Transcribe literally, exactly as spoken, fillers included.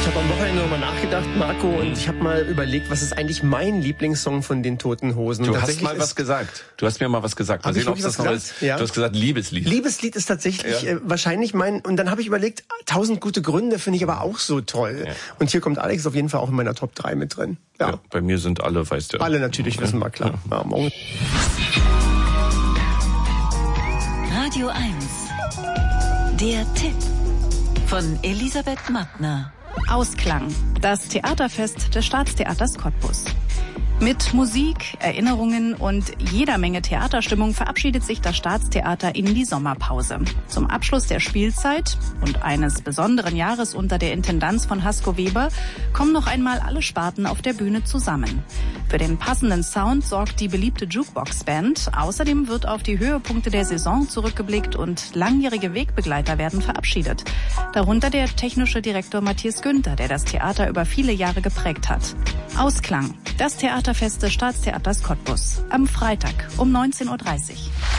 habe am Wochenende nochmal nachgedacht, Marco, und ich habe mal überlegt, was ist eigentlich mein Lieblingssong von den Toten Hosen? Du hast mal was gesagt. Du hast mir mal was gesagt. Mal sehen, ob das noch ist. Ja. Du hast gesagt Liebeslied. Liebeslied ist tatsächlich ja. äh, wahrscheinlich mein... Und dann habe ich überlegt, tausend gute Gründe finde ich aber auch so toll. Ja. Und hier kommt Alex auf jeden Fall auch in meiner Top drei mit drin. Ja. Ja, bei mir sind alle, weißt du. Alle natürlich, ja. wissen wir, klar. Ja. Ja, Radio eins. Der Tipp von Elisabeth Mattner. Ausklang, das Theaterfest des Staatstheaters Cottbus. Mit Musik, Erinnerungen und jeder Menge Theaterstimmung verabschiedet sich das Staatstheater in die Sommerpause. Zum Abschluss der Spielzeit und eines besonderen Jahres unter der Intendanz von Hasko Weber kommen noch einmal alle Sparten auf der Bühne zusammen. Für den passenden Sound sorgt die beliebte Jukebox-Band. Außerdem wird auf die Höhepunkte der Saison zurückgeblickt und langjährige Wegbegleiter werden verabschiedet. Darunter der technische Direktor Matthias Günther, der das Theater über viele Jahre geprägt hat. Ausklang, das Theaterfest des Staatstheaters Cottbus. Am Freitag um neunzehn Uhr dreißig.